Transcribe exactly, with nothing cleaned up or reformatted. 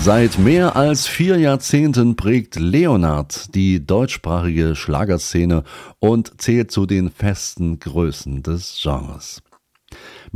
Seit mehr als vier Jahrzehnten prägt Leonard die deutschsprachige Schlagerszene und zählt zu den festen Größen des Genres.